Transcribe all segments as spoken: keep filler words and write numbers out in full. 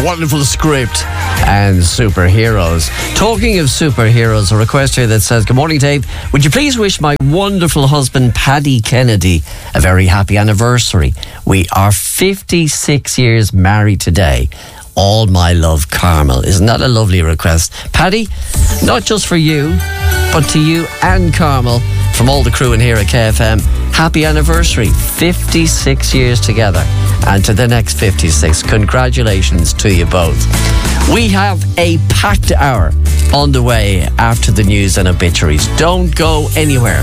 wonderful script and superheroes. Talking of superheroes, a request here that says, good morning, Dave. Would you please wish my wonderful husband, Paddy Kennedy, a very happy anniversary. We are fifty-six years married today. All my love, Carmel. Isn't that a lovely request? Paddy, not just for you, but to you and Carmel, from all the crew in here at K F M, happy anniversary. fifty-six years together. And to the next fifty-six, congratulations to you both. We have a packed hour on the way after the news and obituaries. Don't go anywhere.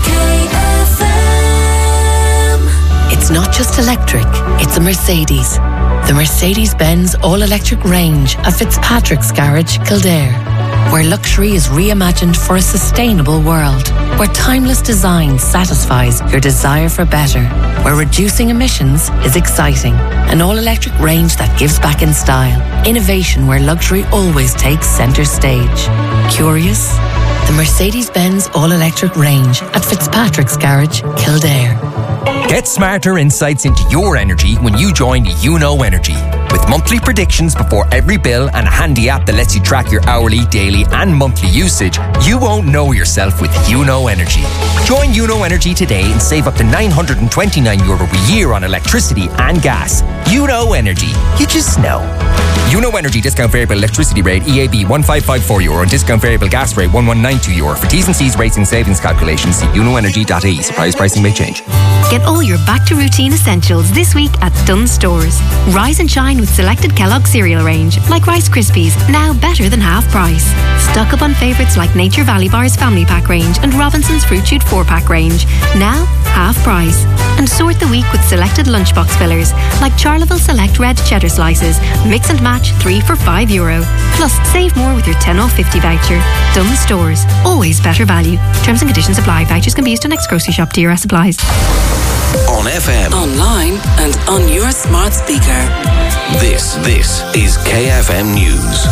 It's not just electric, it's a Mercedes. The Mercedes-Benz all-electric range of Fitzpatrick's Garage, Kildare, where luxury is reimagined for a sustainable world, where timeless design satisfies your desire for better, where reducing emissions is exciting. An all-electric range that gives back in style. Innovation where luxury always takes centre stage. Curious? The Mercedes-Benz all-electric range at Fitzpatrick's Garage, Kildare. Get smarter insights into your energy when you join You Know Energy. With monthly predictions before every bill and a handy app that lets you track your hourly, daily and monthly usage, you won't know yourself with You Know Energy. Join You Know Energy today and save up to nine hundred twenty-nine euro a year on electricity and gas. You Know Energy. You just know. You Know Energy discount variable electricity rate E A B one five five four euro and discount variable gas rate one one nine two euro. For T's and C's rates and savings calculations, see you know energy dot I E. Surprise pricing may change. Get all your back to routine essentials this week at Dunnes Stores. Rise and shine with selected Kellogg cereal range, like Rice Krispies, now better than half price. Stock up on favourites like Nature Valley Bar's Family Pack range and Robinson's Fruit Shoot four pack range, now half price. And sort the week with selected lunchbox fillers, like Charleville Select Red Cheddar Slices, mix and match three for five euro. Plus, save more with your ten off fifty voucher. Dunnes Stores, always better value. Terms and conditions apply. Vouchers can be used on next grocery shop. D R S applies. On F M, Online and on your smart speaker. this, this is K F M News.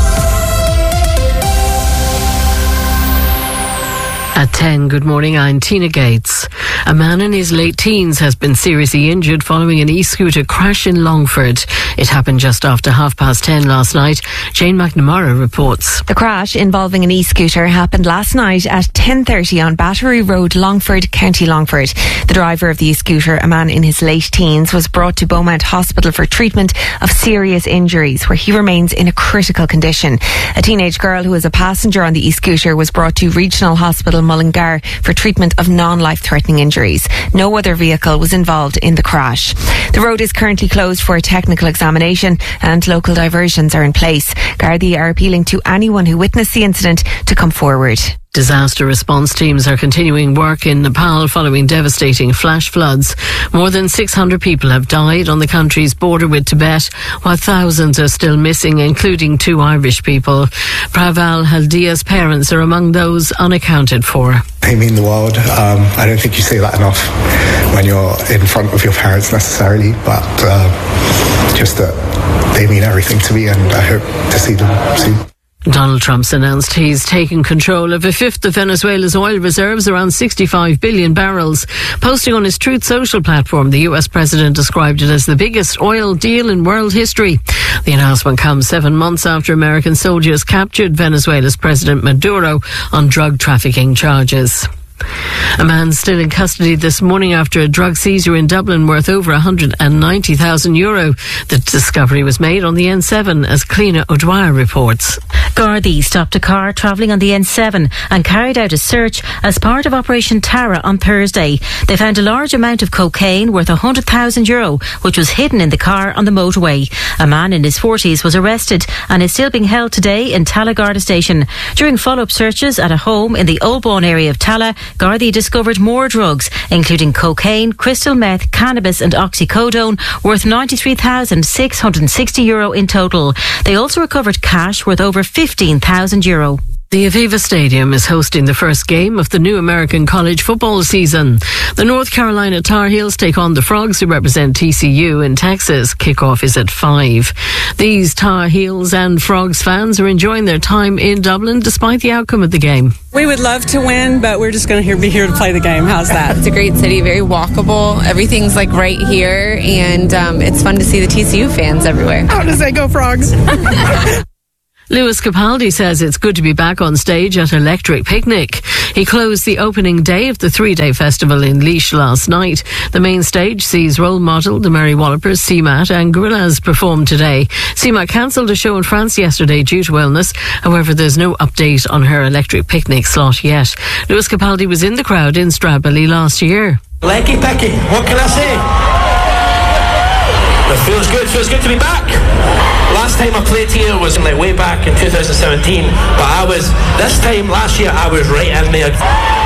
At ten, good morning, I'm Tina Gates. A man in his late teens has been seriously injured following an e-scooter crash in Longford. It happened just after half past ten last night. Jane McNamara reports. The crash involving an e-scooter happened last night at ten thirty on Battery Road, Longford, County Longford. The driver of the e-scooter, a man in his late teens, was brought to Beaumont Hospital for treatment of serious injuries, where he remains in a critical condition. A teenage girl who was a passenger on the e-scooter was brought to Regional Hospital Mullingar for treatment of non-life-threatening injuries. No other vehicle was involved in the crash. The road is currently closed for a technical examination and local diversions are in place. Gardaí are appealing to anyone who witnessed the incident to come forward. Disaster response teams are continuing work in Nepal following devastating flash floods. More than six hundred people have died on the country's border with Tibet, while thousands are still missing, including two Irish people. Praval Haldia's parents are among those unaccounted for. They mean the world. Um, I don't think you say that enough when you're in front of your parents necessarily, but uh, just that they mean everything to me and I hope to see them soon. Donald Trump's announced he's taken control of a fifth of Venezuela's oil reserves, around sixty-five billion barrels. Posting on his Truth Social platform, the U S president described it as the biggest oil deal in world history. The announcement comes seven months after American soldiers captured Venezuela's President Maduro on drug trafficking charges. A man still in custody this morning after a drug seizure in Dublin worth over one hundred ninety thousand euro. The discovery was made on the N seven, as Cliona O'Dwyer reports. Gardaí stopped a car travelling on the N seven and carried out a search as part of Operation Tara on Thursday. They found a large amount of cocaine worth one hundred thousand euro, which was hidden in the car on the motorway. A man in his forties was arrested and is still being held today in Tala Garda Station. During follow-up searches at a home in the Oldbourne area of Tala, Gardaí discovered more drugs, including cocaine, crystal meth, cannabis and oxycodone, worth ninety-three thousand six hundred sixty euro in total. They also recovered cash worth over fifteen thousand euro. The Aviva Stadium is hosting the first game of the new American college football season. The North Carolina Tar Heels take on the Frogs, who represent T C U in Texas. Kickoff is at five. These Tar Heels and Frogs fans are enjoying their time in Dublin despite the outcome of the game. We would love to win, but we're just going to be here to play the game. How's that? It's a great city, very walkable. Everything's like right here, and um, it's fun to see the T C U fans everywhere. How does that go, Frogs? Lewis Capaldi says it's good to be back on stage at Electric Picnic. He closed the opening day of the three-day festival in Laois last night. The main stage sees Role Model, the Merry Wallopers, C MAT and Gorillaz perform today. C MAT cancelled a show in France yesterday due to illness. However, there's no update on her Electric Picnic slot yet. Lewis Capaldi was in the crowd in Stradbally last year. Lecky Pecky, what can I say? It feels good, feels good to be back. Last time I played here was like way back in two thousand seventeen, but I was, this time last year I was right in there.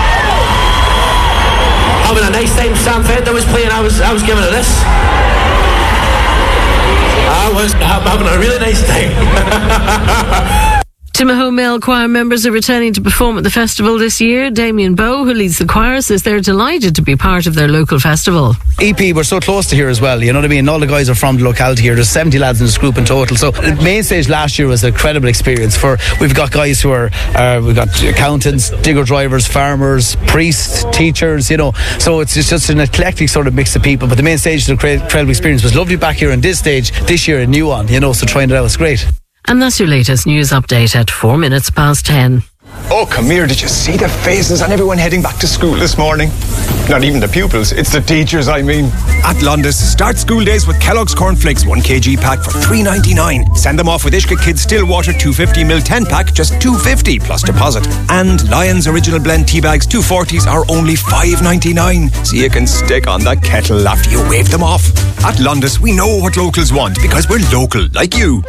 Having a nice time. Sam Fender was playing, I was I was giving it this. I was having a really nice time. Timahoe Male Choir members are returning to perform at the festival this year. Damien Bowe, who leads the choir, says they're delighted to be part of their local festival. E P, we're so close to here as well, you know what I mean? All the guys are from the locality here. There's seventy lads in this group in total. So the main stage last year was an incredible experience. For We've got guys who are, uh, we've got accountants, digger drivers, farmers, priests, teachers, you know. So it's just an eclectic sort of mix of people. But the main stage is an incredible experience. It was lovely back here on this stage this year in New On, you know, so trying it out was great. And that's your latest news update at four minutes past ten. Oh, come here, did you see the faces on everyone heading back to school this morning? Not even the pupils, it's the teachers, I mean. At Londis, start school days with Kellogg's Cornflakes one kilogram pack for three ninety-nine. Send them off with Ishka Kids Stillwater two fifty milliliter ten pack, just two fifty plus deposit. And Lion's Original Blend tea bags two forties are only five ninety-nine. So you can stick on the kettle after you wave them off. At Londis, we know what locals want because we're local, like you.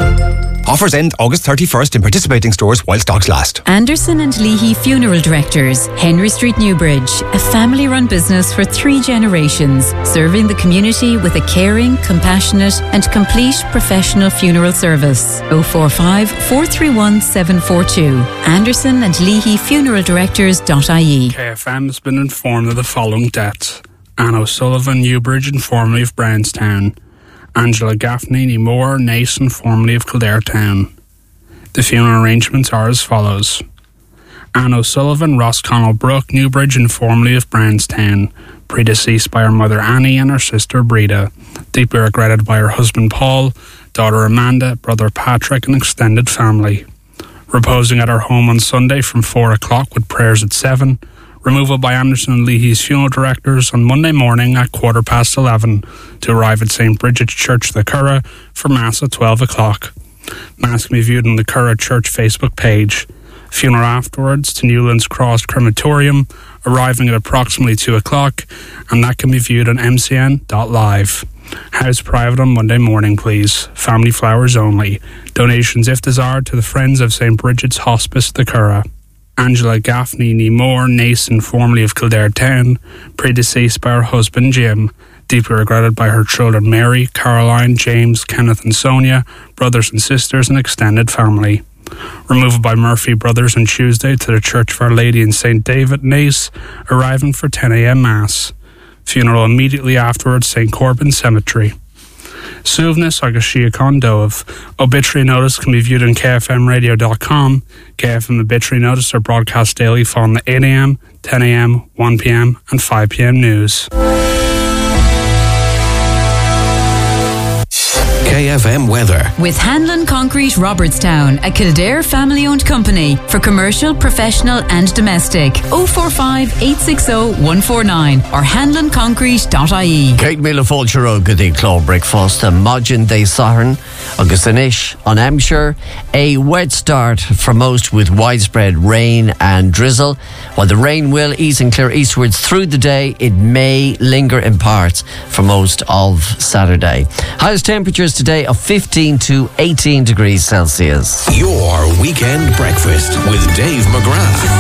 Offers end August thirty-first in participating stores while stocks last. Anderson and Leahy Funeral Directors, Henry Street, Newbridge. A family-run business for three generations, serving the community with a caring, compassionate and complete professional funeral service. oh four five, four three one, seven four two. Anderson and Leahy Funeral Directors dot I E. K F M has been informed of the following deaths. Anne O'Sullivan, Newbridge and formerly of Brownstown. Angela Gaffney, Nemour, Nason, formerly of Kildare Town. The funeral arrangements are as follows. Anne O'Sullivan, Rosconnell Brook, Newbridge and formerly of Brownstown, predeceased by her mother Annie and her sister Breda, deeply regretted by her husband Paul, daughter Amanda, brother Patrick and extended family. Reposing at her home on Sunday from four o'clock with prayers at seven. Removal by Anderson and Leahy's funeral directors on Monday morning at quarter past eleven to arrive at Saint Bridget's Church, the Curragh, for Mass at twelve o'clock. Mass can be viewed on the Curragh Church Facebook page. Funeral afterwards to Newlands Cross Crematorium, arriving at approximately two o'clock, and that can be viewed on m c n dot live. House private on Monday morning, please. Family flowers only. Donations, if desired, to the Friends of Saint Bridget's Hospice, the Curragh. Angela Gaffney, Nemour, Nason, formerly of Kildare Town, predeceased by her husband Jim, deeply regretted by her children Mary, Caroline, James, Kenneth and Sonia, brothers and sisters and extended family. Removal by Murphy Brothers on Tuesday to the Church of Our Lady in Saint David, Naas, arriving for ten a.m. Mass. Funeral immediately afterwards, Saint Corbin Cemetery. Suvness agus Siacon Dove. Obituary notice can be viewed on k f m radio dot com. K F M obituary notice are broadcast daily following the eight a.m, ten a.m, one p.m and five p.m news. K F M weather. With Hanlon Concrete Robertstown, a Kildare family-owned company for commercial, professional and domestic. oh four five, eight six oh, one four nine or hanlon concrete dot I E. Kate Miller Fulcher Goody Claw Breakfast and Modgen Day Saturn August Anish on Hampshire. A wet start for most with widespread rain and drizzle. While the rain will ease and clear eastwards through the day, it may linger in parts for most of Saturday. Highest temperatures today of fifteen to eighteen degrees Celsius. Your weekend breakfast with Dave McGrath.